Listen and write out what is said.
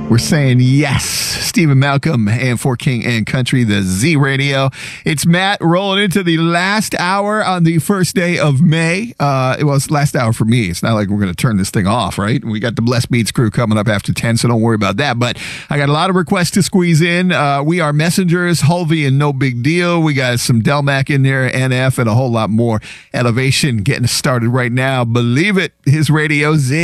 We're saying yes. Stephen Malcolm and For King and Country, the Z Radio. It's Matt rolling into the last hour on the first day of May. It was last hour for me. It's not like we're going to turn this thing off, right? We got the Blessed Beats crew coming up after 10, so don't worry about that. But I got a lot of requests to squeeze in. We are Messengers, Hulvey, and No Big Deal. We got some Delmac in there, NF, and a whole lot more. Elevation getting started right now. Believe it, his Radio Z.